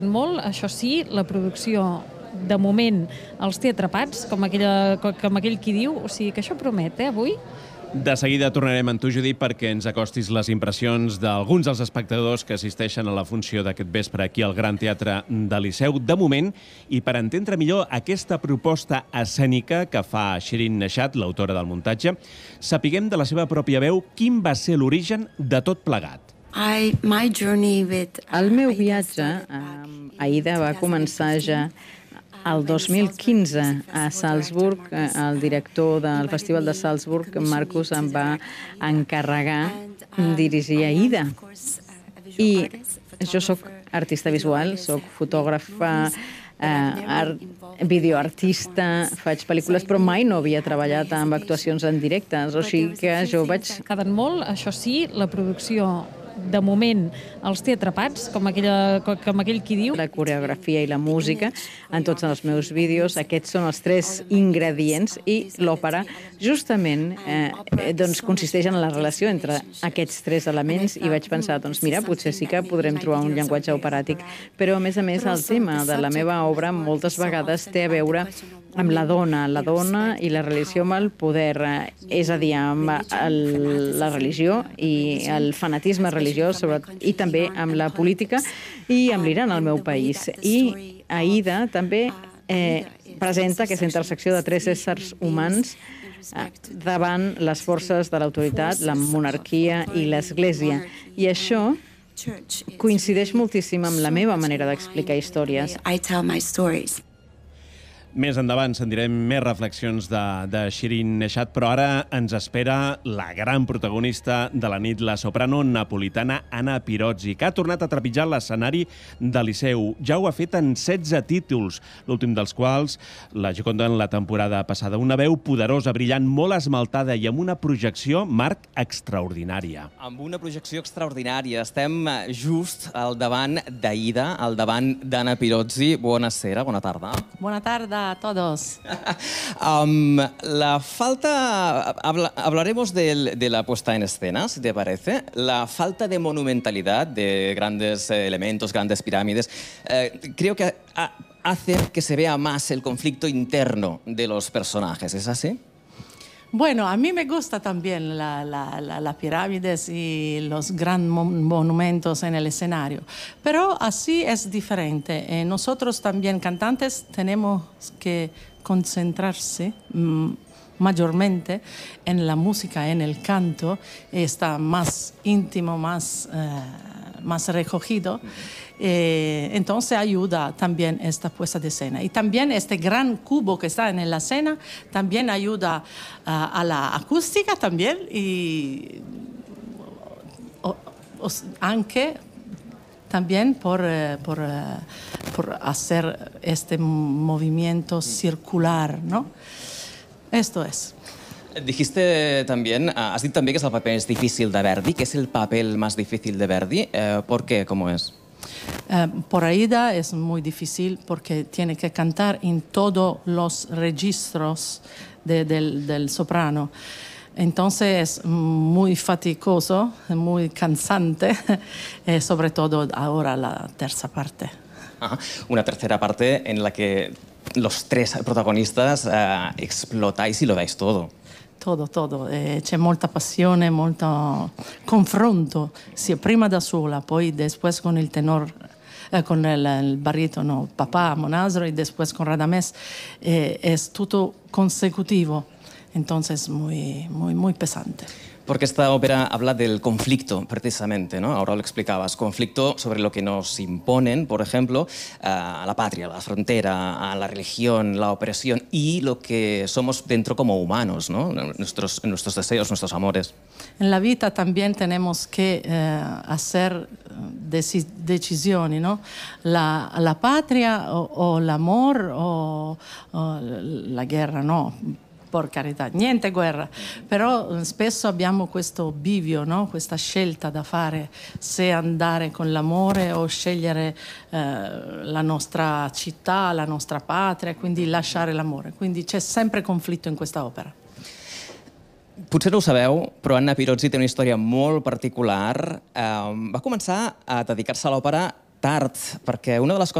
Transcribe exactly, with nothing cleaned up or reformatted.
Molt, això sí, la producció, de moment, els té atrapats, com, aquella, com aquell qui diu, o sigui que això promet, eh, avui. De seguida tornarem amb tu, Judit, perquè ens acostis les impressions d'alguns dels espectadors que assisteixen a la funció d'aquest vespre aquí al Gran Teatre de Liceu. De moment, i per entendre millor aquesta proposta escènica que fa Shirin Neshat, l'autora del muntatge, sapiguem de la seva pròpia veu quin va ser l'origen de tot plegat. I, my journey with, El meu viatge amb Aida va començar ja el dos mil quinze a Salzburg. El director del Festival de Salzburg, Marcus, em va encarregar dirigir Aida. I jo sóc artista visual, sóc fotògrafa, eh, art, videoartista, faig pel·lícules, però mai no havia treballat amb actuacions en directe, o sigui que jo vaig... Caden molt, això sí, la producció, de moment, els té atrapats, com, aquella, com aquell qui diu. La coreografia i la música en tots els meus vídeos, aquests són els tres ingredients, i l'òpera justament eh, doncs consisteix en la relació entre aquests tres elements, i vaig pensar, doncs mira, potser sí que podrem trobar un llenguatge operàtic, però a més a més el tema de la meva obra moltes vegades té a veure amb la dona, la dona i la relació amb el poder, és a dir, amb el, la religió i el fanatisme religiós, i també amb la política i amb l'Iran, al meu país. I Aida també eh, presenta aquesta intersecció de tres éssers humans eh, davant les forces de l'autoritat, la monarquia i l'Església. I això coincideix moltíssim amb la meva manera d'explicar històries. I tell my stories. Més endavant sentirem més reflexions de, de Shirin Neshat, però ara ens espera la gran protagonista de la nit, la soprano napolitana Anna Pirozzi, que ha tornat a trepitjar l'escenari de Liceu. Ja ho ha fet en setze títols, l'últim dels quals la Gioconda en la temporada passada. Una veu poderosa, brillant, molt esmaltada i amb una projecció, Marc, extraordinària. Amb una projecció extraordinària. Estem just al davant d'Aida, al davant d'Anna Pirozzi. Buonasera, bona tarda. Bona tarda a todos. um, la falta... Habla, hablaremos de, de la puesta en escena, si te parece. La falta de monumentalidad, de grandes elementos, grandes pirámides, eh, creo que ha, hace que se vea más el conflicto interno de los personajes. ¿Es así? Bueno, a mí me gusta también las la, la, la pirámides y los grandes monumentos en el escenario, pero así es diferente. Eh, nosotros también, cantantes, tenemos que concentrarse mmm, mayormente en la música, en el canto, está más íntimo, más, eh, más recogido. Eh, entonces ayuda también esta puesta de escena. Y también este gran cubo que está en la escena también ayuda uh, a la acústica también y o, o, aunque también por, uh, por, uh, por hacer este movimiento circular, ¿no? Esto es. Dijiste también, has dicho también que es el papel más difícil de Verdi, que es el papel más difícil de Verdi. Eh, ¿Por qué? ¿Cómo es? Eh, por Aida es muy difícil porque tiene que cantar en todos los registros de, del, del soprano. Entonces es muy fatigoso, muy cansante, eh, sobre todo ahora la tercera parte. Ajá. Una tercera parte en la que los tres protagonistas eh, explotáis y lo dais todo. Todo, todo. Eh, c'è molta passione, molto confronto, sia prima da sola, poi después con il tenor, eh, con el, el barítono papà Monasro y después con Radamés. Eh, es tutto consecutivo, entonces muy, muy, muy pesante. Porque esta ópera habla del conflicto, precisamente, ¿no? Ahora lo explicabas. Conflicto sobre lo que nos imponen, por ejemplo, a la patria, a la frontera, a la religión, la opresión y lo que somos dentro como humanos, ¿no? Nuestros, nuestros deseos, nuestros amores. En la vida también tenemos que eh, hacer decisiones, ¿no? La, la patria o, o el amor o, o la guerra, no. Per carità, niente guerra, però spesso abbiamo questo bivio, no? Questa scelta da fare, se andare con l'amore o scegliere eh, la nostra città, la nostra patria, quindi lasciare l'amore. Quindi c'è sempre conflitto in questa opera. Potser no ho sabeu, però Anna Pirozzi té una història molt particular. Eh, va començar a dedicar-se a l'òpera tard, perquè una de les coses